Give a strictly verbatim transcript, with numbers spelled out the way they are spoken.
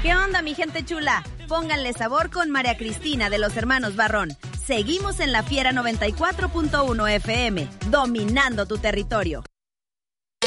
¿Qué onda, mi gente chula? Pónganle sabor con María Cristina de los Hermanos Barrón. Seguimos en La Fiera noventa y cuatro punto uno F M, dominando tu territorio.